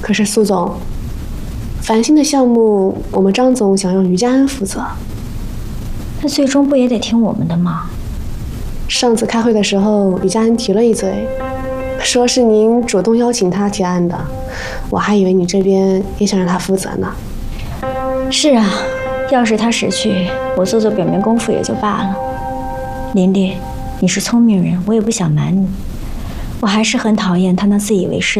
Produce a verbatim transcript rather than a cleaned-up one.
可是苏总，繁星的项目，我们张总想让于家安负责。 那最终不也得听我们的吗？ 上次开会的时候，于家安提了一嘴，说是您主动邀请他提案的，我还以为你这边也想让他负责呢。 是啊，要是他识趣，我做做表面功夫也就罢了。琳琳，你是聪明人，我也不想瞒你，我还是很讨厌他那自以为是